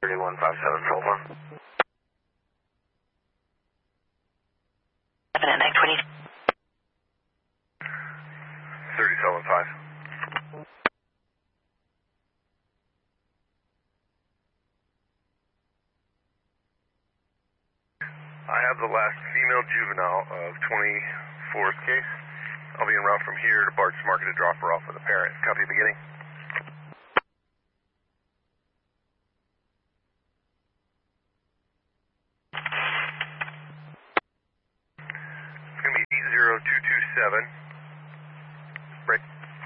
3157, 7 at 920. 375. I have the last female juvenile of 24th case. I'll be en route from here to Bart's Market to drop her off with a parent. Copy beginning. It's going to be 80227. Break.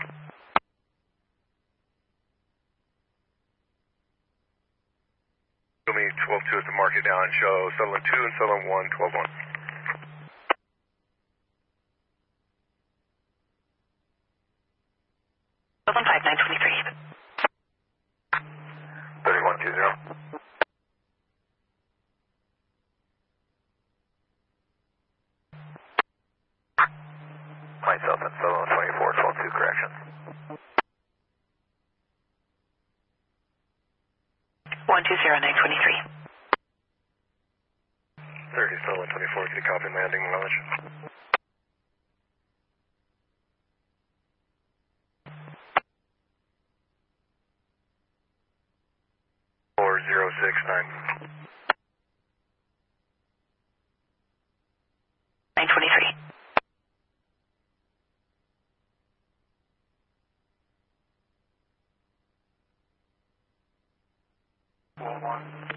Show me 12-2 at the market down and show Sutherland 2 and Sutherland 1, 12-1. Sutherland 5, 923. 3120. Myself and Sutherland 24, 12-2, correction. 120, 923. 30, Sutherland 24, get a copy, landing, knowledge. Or 069. 923. One.